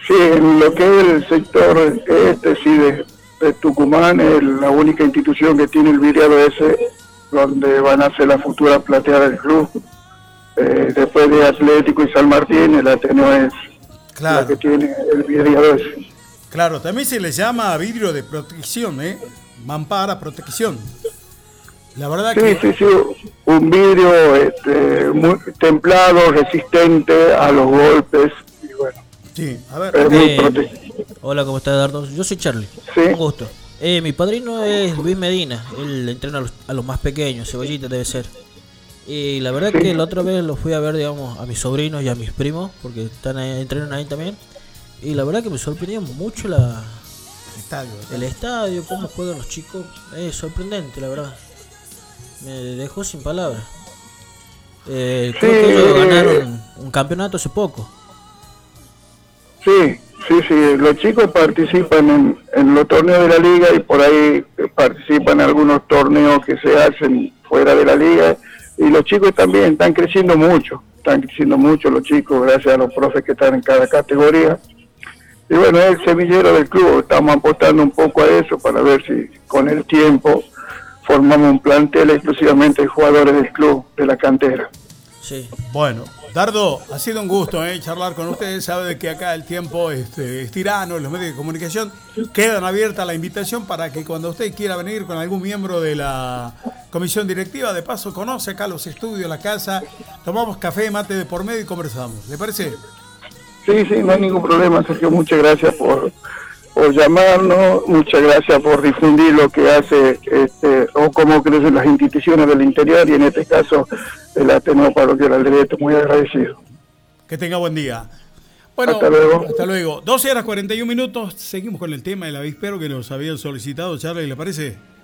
Sí, en lo que es el sector sí, de Tucumán, es la única institución que tiene el vidriado ese, donde van a ser la futura plateada del club. Después de Atlético y San Martín, el Ateneo es la que Claro, tiene el vidriado ese. claro, también se le llama vidrio de protección, ¿eh? Mampara protección. La verdad Sí, que sí, sí, un vidrio muy templado, resistente a los golpes, y bueno, sí, a ver. es muy protegido. Hola, ¿cómo estás, Dardo? Yo soy Charlie. Sí, Un gusto. Mi padrino es Luis Medina. Él entrena a los más pequeños, Cebollita debe ser. Y la verdad sí, que la otra vez los fui a ver, digamos, a mis sobrinos y a mis primos, porque entrenan ahí también. Y la verdad que me sorprendió mucho Estadio. el estadio, cómo juegan los chicos. Es sorprendente, la verdad. Me dejó sin palabras. Creo que ellos ganaron un campeonato hace poco. sí, sí, sí, los chicos participan en los torneos de la liga y por ahí participan en algunos torneos que se hacen fuera de la liga, y los chicos también están creciendo mucho los chicos gracias a los profes que están en cada categoría. Y bueno, es el semillero del club, estamos apostando un poco a eso para ver si con el tiempo formamos un plantel exclusivamente de jugadores del club, de la cantera. Sí. Bueno, Dardo, ha sido un gusto charlar con ustedes. Sabe de que acá el tiempo es tirano, los medios de comunicación quedan abierta la invitación para que cuando usted quiera venir con algún miembro de la comisión directiva, de paso conoce acá los estudios, la casa, tomamos café, mate de por medio y conversamos. ¿Le parece? Sí, sí, no hay ningún problema, Sergio, muchas gracias por llamarnos, muchas gracias por difundir lo que hace o cómo crecen las instituciones del interior, y en este caso el Ateneo Parroquial Alderete, muy agradecido. Que tenga buen día. Bueno, Hasta luego. hasta luego. 12 horas 41 minutos, seguimos con el tema del avispero que nos habían solicitado, Charlie, ¿le parece?